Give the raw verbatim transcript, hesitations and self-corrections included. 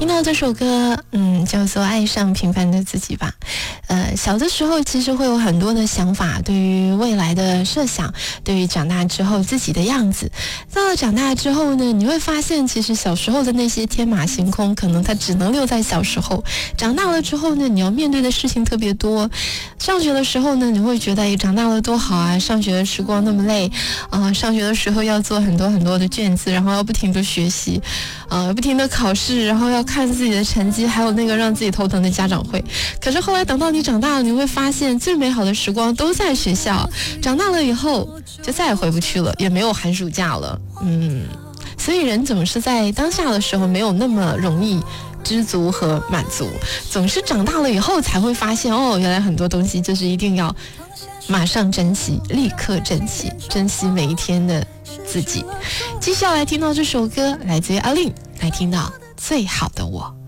听到这首歌，嗯，叫做《爱上平凡的自己》吧。呃，小的时候其实会有很多的想法，对于未来的设想，对于长大之后自己的样子。到了长大之后呢，你会发现，其实小时候的那些天马行空，可能它只能留在小时候。长大了之后呢，你要面对的事情特别多。上学的时候呢，你会觉得，哎，长大了多好啊！上学的时光那么累啊、呃，上学的时候要做很多很多的卷子，然后要不停的学习，呃，不停的考试，然后要看自己的成绩，还有那个让自己头疼的家长会。可是后来等到你长大了，你会发现最美好的时光都在学校。长大了以后就再也回不去了，也没有寒暑假了。嗯，所以人总是在当下的时候没有那么容易知足和满足，总是长大了以后才会发现，哦，原来很多东西就是一定要马上珍惜，立刻珍惜，珍惜每一天的自己。继续要来听到这首歌，来自于阿令，来听到最好的我。